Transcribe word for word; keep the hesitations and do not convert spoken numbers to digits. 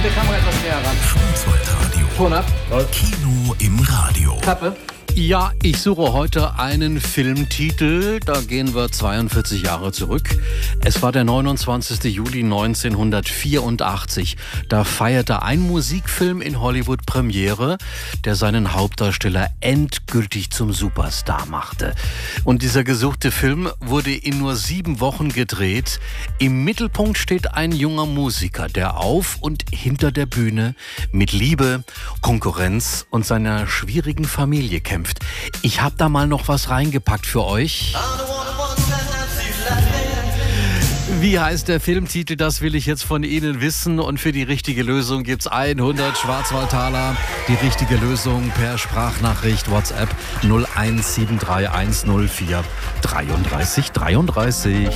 die Kamera etwas näher ran. Schwarzwaldradio. Ton ab. Kino im Radio. Klappe. Ja, ich suche heute einen Filmtitel, da gehen wir zweiundvierzig Jahre zurück. Es war der neunundzwanzigster Juli neunzehnhundertvierundachtzig. Da feierte ein Musikfilm in Hollywood Premiere, der seinen Hauptdarsteller endgültig zum Superstar machte. Und dieser gesuchte Film wurde in nur sieben Wochen gedreht. Im Mittelpunkt steht ein junger Musiker, der auf und hinter der Bühne mit Liebe, Konkurrenz und seiner schwierigen Familie kämpft. Ich habe da mal noch was reingepackt für euch. Wie heißt der Filmtitel? Das will ich jetzt von Ihnen wissen. Und für die richtige Lösung gibt's hundert Schwarzwaldtaler. Die richtige Lösung per Sprachnachricht WhatsApp null eins sieben drei eins null vier dreiunddreißig dreiunddreißig.